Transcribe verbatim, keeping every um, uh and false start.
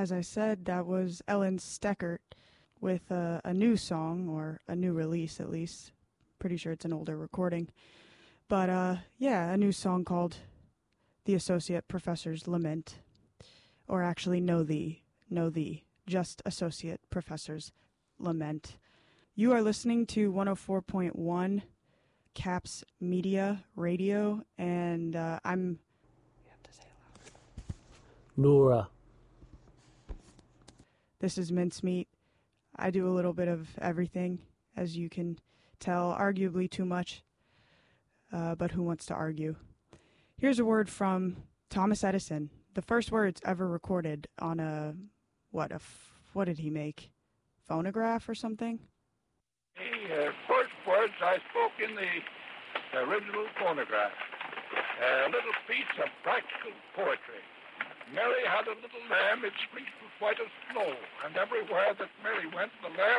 as I said, that was Ellen Steckert with a, a new song, or a new release at least. Pretty sure it's an older recording. But uh, yeah, a new song called The Associate Professor's Lament. Or actually, No Thee. No Thee. Just Associate Professor's Lament. You are listening to one oh four point one Caps Media Radio, and uh, I'm... You have to say it loud. Laura. This is Mincemeat. I do a little bit of everything, as you can tell, arguably too much, uh, but who wants to argue? Here's a word from Thomas Edison, the first words ever recorded on a, what, a, f- what did he make? Phonograph or something? The uh, first words I spoke in the original phonograph. A little piece of practical poetry. Mary had a little lamb, its fleece was white as snow, and everywhere that Mary went, the lamb